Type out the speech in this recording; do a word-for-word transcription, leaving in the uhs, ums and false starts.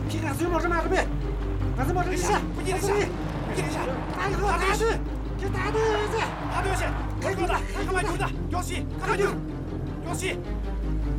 皮卡斯用什么准备？俺怎么这下？不记得下，不记得下。打个打队，这打队子。打队去，开个的，开个买球的，要西，开球，要西。